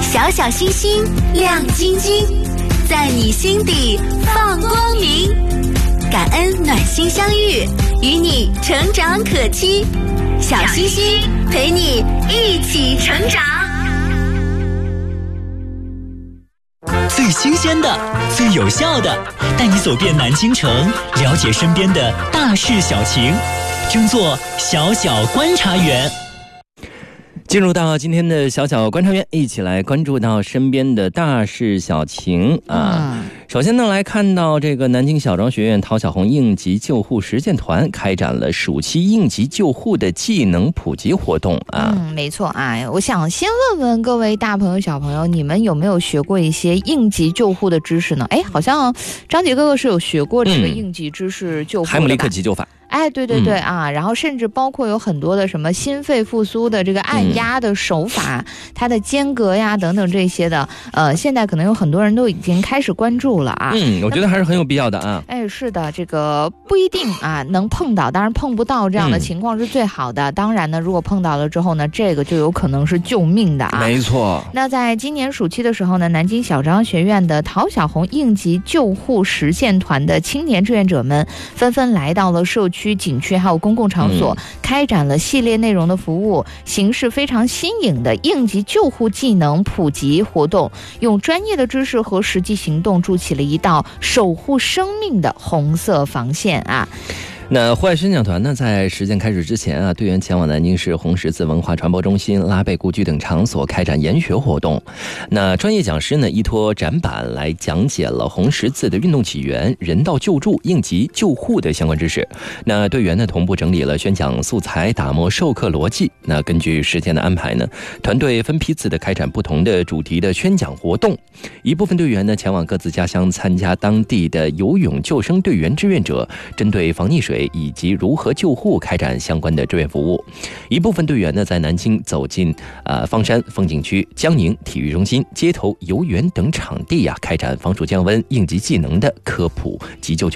小小星星亮晶晶，在你心底放光明。感恩暖心相遇，与你成长可期。小星星陪你一起成长。 最新鲜的，最有效的，带你走遍南京城，了解身边的大事小情，争做小小观察员。进入到今天的小小观察员，一起来关注到身边的大事小情啊。首先呢，来看到这个南京小庄学院陶小红应急救护实践团开展了暑期应急救护的技能普及活动啊。 没错啊，我想先问问各位大朋友小朋友，你们有没有学过一些应急救护的知识呢？好像张杰哥哥是有学过这个应急知识救护的吧？ 海姆立克急救法。 对对对啊，然后甚至包括有很多的什么心肺复苏的这个按压的手法，它的间隔呀等等这些的，现在可能有很多人都已经开始关注了啊。 我觉得还是很有必要的啊。 是的，这个不一定啊能碰到，当然碰不到这样的情况是最好的。当然呢，如果碰到了之后呢，这个就有可能是救命的啊。 没错。 那在今年暑期的时候呢，南京小庄学院的陶小红应急救护实践团的青年志愿者们纷纷来到了社区、景区还有公共场所，开展了系列内容的服务，形式非常新颖的应急救护技能普及活动，用专业的知识和实际行动筑起了一道守护生命的红色防线啊。 那户外宣讲团呢，在实践开始之前啊，队员前往南京市红十字文化传播中心、拉贝故居等场所开展研学活动。那专业讲师呢，依托展板来讲解了红十字的运动起源、人道救助、应急救护的相关知识。那队员呢，同步整理了宣讲素材，打磨授课逻辑。那根据时间的安排呢，团队分批次的开展不同的主题的宣讲活动。一部分队员呢，前往各自家乡参加当地的游泳救生队员志愿者，针对防溺水以及如何救护开展相关的志愿服务。一部分队员呢，在南京走进方山风景区、江宁体育中心、街头游园等场地开展防暑降温、应急技能的科普急救